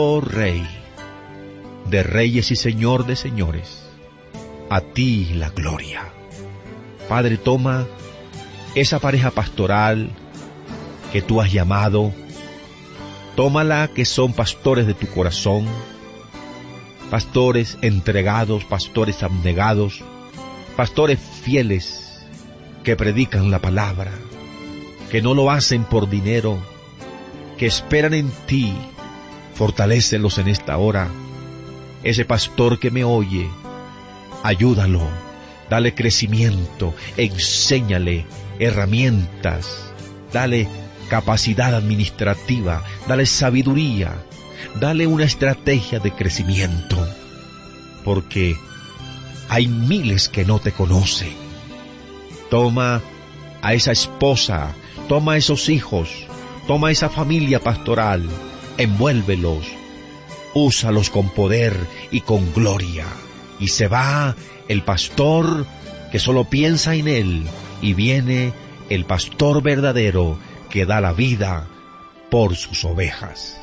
Oh Rey, de reyes y Señor de señores, a ti la gloria. Padre, toma esa pareja pastoral que tú has llamado, tómala, que son pastores de tu corazón, pastores entregados, pastores abnegados, pastores fieles que predican la palabra, que no lo hacen por dinero, que esperan en ti. Fortalécelos en esta hora. Ese pastor que me oye, ayúdalo, dale crecimiento, enséñale herramientas, dale capacidad administrativa, dale sabiduría, dale una estrategia de crecimiento, porque hay miles que no te conocen. Toma a esa esposa, toma a esos hijos, toma a esa familia pastoral, envuélvelos, úsalos con poder y con gloria. Y se va el pastor que solo piensa en él, y viene el pastor verdadero que da la vida por sus ovejas.